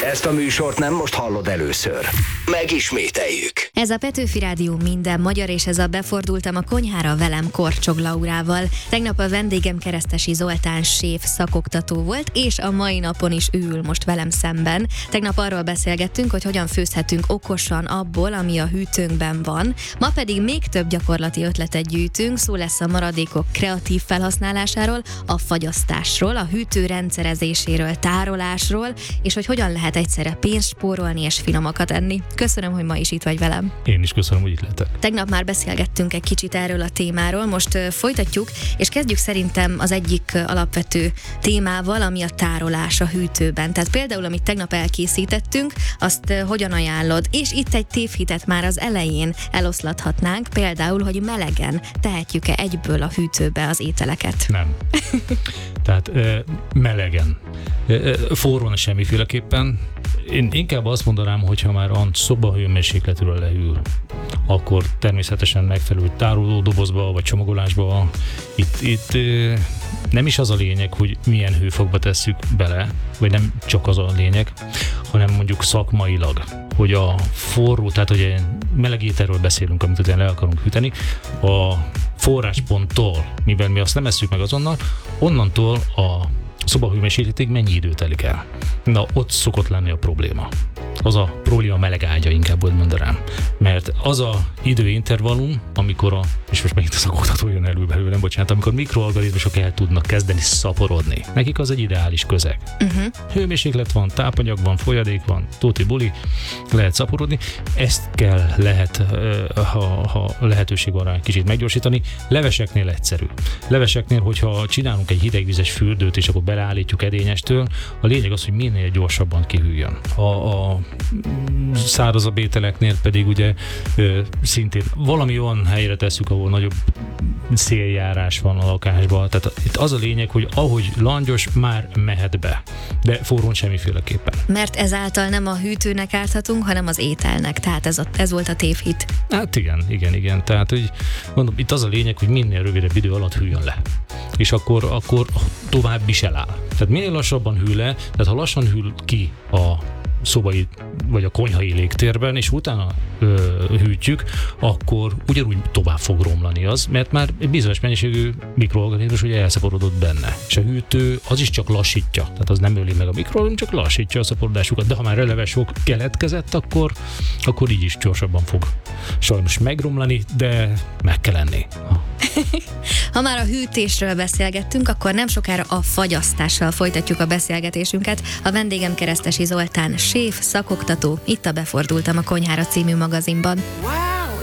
Ezt a műsort nem most hallod először. Megismételjük. Ez a Petőfi Rádió minden magyar, és ez a Befordultam a konyhára velem Korcsog Laurával. Tegnap a vendégem Keresztesi Zoltán séf szakoktató volt, és a mai napon is ül most velem szemben. Tegnap arról beszélgettünk, hogy hogyan főzhetünk okosan abból, ami a hűtőnkben van. Ma pedig még több gyakorlati ötletet gyűjtünk, szó lesz a maradékok kreatív felhasználásáról, a fagyasztásról, a hűtő rendszerezéséről, tárolásról, és hogy hogyan lehet egyszerre pénzt spórolni és finomakat enni. Köszönöm, hogy ma is itt vagy velem. Én is köszönöm, hogy itt lehetek. Tegnap már beszélgettünk egy kicsit erről a témáról, most folytatjuk, és kezdjük szerintem az egyik alapvető témával, ami a tárolás a hűtőben. Tehát például, amit tegnap elkészítettünk, azt hogyan ajánlod? És itt egy tévhitet már az elején eloszlathatnánk, például, hogy melegen tehetjük-e egyből a hűtőbe az ételeket? Nem. Tehát melegen. Forrón semmiféleképpen. Én inkább azt mondanám, hogy ha már a szobahőmérsékletről leül, akkor természetesen megfelelő tárolódobozba vagy csomagolásba. Itt nem is az a lényeg, hogy milyen hőfokba tesszük bele, vagy nem csak az a lényeg, hanem mondjuk szakmailag, hogy a forró, tehát hogy meleg ételről beszélünk, amit le akarunk hűteni, a forrásponttól, mivel mi azt nem esszük meg azonnal, onnantól a szobahőmérsékletig mennyi idő telik el. Na, ott szokott lenni a probléma. Az a probléma meleg ágya, inkább úgy mondanám. Mert az a időintervallum, amikor és most megint a szakoktató jön elő belőlem, bocsánat, amikor mikroorganizmusok el tudnak kezdeni szaporodni. Nekik az egy ideális közeg. Hőmérséklet van, tápanyag van, folyadék van, tóti buli, lehet szaporodni. Ezt lehet, ha lehetőség van rá, kicsit meggyorsítani. Leveseknél egyszerű. Leveseknél, hogyha csinálunk egy hidegvizes fürdőt, és akkor beleállítjuk edényestől, a lényeg az, hogy minél gyorsabban kihűljön. A szárazabb ételeknél pedig ugye szintén valami olyan helyre tesszük, ahol nagyobb széljárás van a lakásban. Tehát itt az a lényeg, hogy ahogy langyos, már mehet be. De forrón semmiféleképpen. Mert ezáltal nem a hűtőnek árthatunk, hanem az ételnek. Tehát ez volt a tévhit. Hát igen. Tehát, hogy mondom, itt az a lényeg, hogy minél rövidebb idő alatt hűljön le. És akkor tovább is eláll. Tehát minél lassabban hűl le, tehát ha lassan hűl ki a szobai vagy a konyhai légtérben, és utána hűtjük, akkor ugyanúgy tovább fog romlani az, mert már egy bizonyos mennyiségű mikroorganizmus ugye elszaporodott benne. És a hűtő az is csak lassítja, tehát az nem öli meg a mikroorganizmus, csak lassítja a szaporodásukat, de ha már eleve sok keletkezett, akkor így is gyorsabban fog sajnos megromlani, de meg kell enni. Ha már a hűtésről beszélgettünk, akkor nem sokára a fagyasztással folytatjuk a beszélgetésünket. A vendégem Keresztesi Zoltán séf, szakoktató, itt a Befordultam a konyhára című magazinban.